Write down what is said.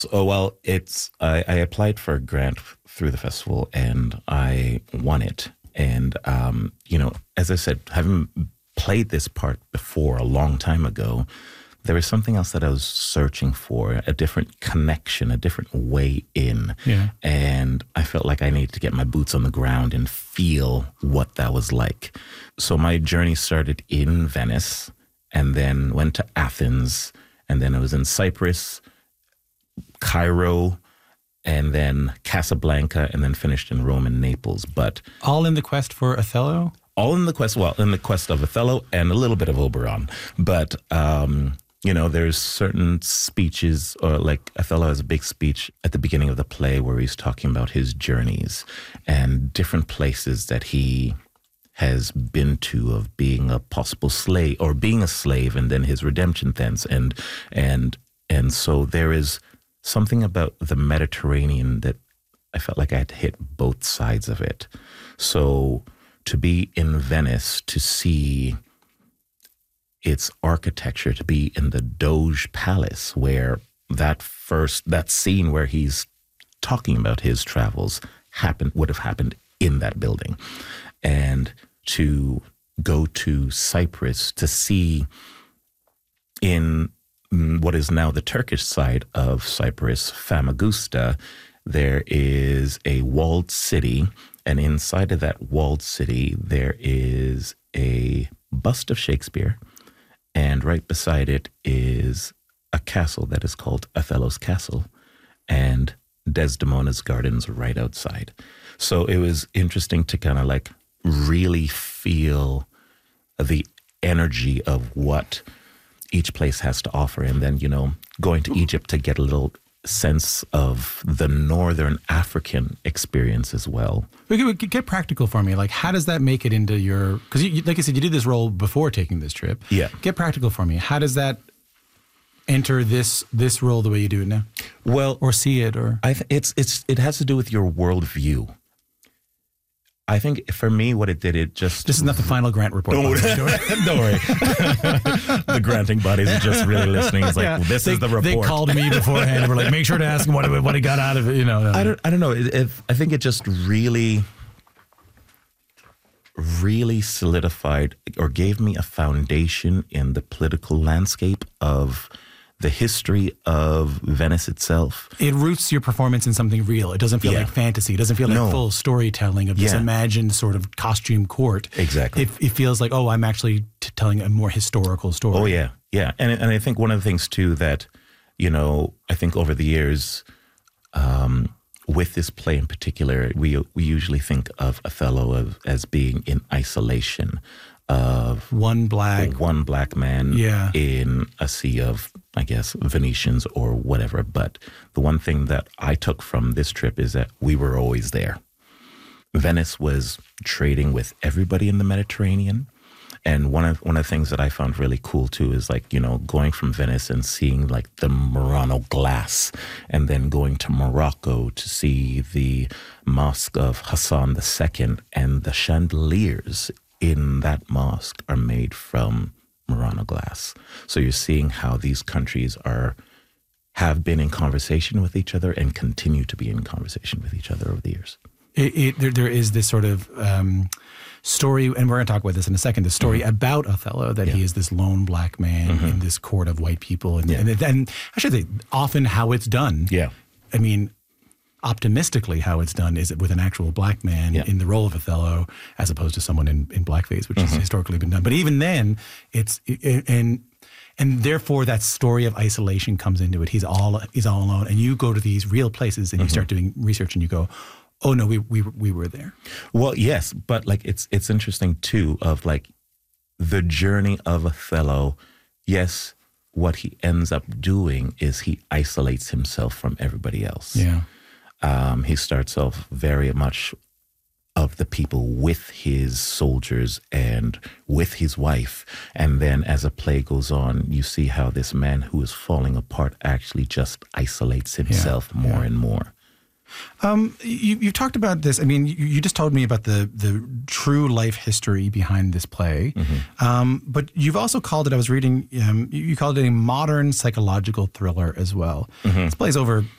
So, well, I applied for a grant through the festival and I won it. And, as I said, having played this part before a long time ago, there was something else that I was searching for, a different connection, a different way in. Yeah. And I felt like I needed to get my boots on the ground and feel what that was like. So my journey started in Venice and then went to Athens. And then I was in Cyprus, Cairo, and then Casablanca, and then finished in Rome and Naples. But all in the quest for Othello? All in the quest, in the quest of Othello and a little bit of Oberon. But, there's certain speeches, or like Othello has a big speech at the beginning of the play where he's talking about his journeys and different places that he has been to, of being a possible slave or being a slave, and then his redemption thence. And so there is something about the Mediterranean that I felt like I had to hit both sides of it. So to be in Venice, to see its architecture, to be in the Doge Palace, where that scene where he's talking about his travels would have happened in that building. And to go to Cyprus to see in what is now the Turkish side of Cyprus, Famagusta, there is a walled city, and inside of that walled city, there is a bust of Shakespeare, and right beside it is a castle that is called Othello's Castle, and Desdemona's gardens right outside. So it was interesting to kind of like really feel the energy of what each place has to offer. And then, going to Egypt to get a little sense of the Northern African experience as well. Get practical for me. Like, how does that make it into your... Because, like I said, you did this role before taking this trip. Yeah. Get practical for me. How does that enter this role the way you do it now? Well... Or see it, or... it has to do with your worldview. I think for me, what it did, it just... This is not the final grant report. Don't worry. The granting bodies are just really listening. It's like, this is the report. They called me beforehand and were like, make sure to ask him what he got out of it. I don't know. I think it just really solidified or gave me a foundation in the political landscape of the history of Venice itself. It roots your performance in something real. It doesn't feel like fantasy. It doesn't feel like full storytelling of this imagined sort of costume court. Exactly. It feels like, I'm actually telling a more historical story. Oh, yeah. Yeah. And I think one of the things, too, that, I think over the years, with this play in particular, we usually think of Othello as being in isolation, of one black man in a sea of, I guess, Venetians or whatever. But the one thing that I took from this trip is that we were always there. Venice was trading with everybody in the Mediterranean. And one of the things that I found really cool too is like, going from Venice and seeing like the Murano glass, and then going to Morocco to see the Mosque of Hassan II, and the chandeliers in that mosque are made from Murano glass. So you're seeing how these countries have been in conversation with each other and continue to be in conversation with each other over the years. There is this sort of story, and we're going to talk about this in a second, the story about Othello, that he is this lone black man in this court of white people. And I should say, often how it's done. Yeah. I mean, optimistically how it's done is with an actual black man in the role of Othello, as opposed to someone in blackface, which has historically been done. But even then, and therefore that story of isolation comes into it. He's all alone, and you go to these real places and you start doing research and you go, oh no, we were there. Well, yes, but like it's interesting too, of like the journey of Othello. Yes, what he ends up doing is he isolates himself from everybody else. Yeah. He starts off very much of the people with his soldiers and with his wife. And then as the play goes on, you see how this man who is falling apart actually just isolates himself more and more. You talked about this. I mean, you just told me about the true life history behind this play. But you've also called it, I was reading, you called it a modern psychological thriller as well. This play's over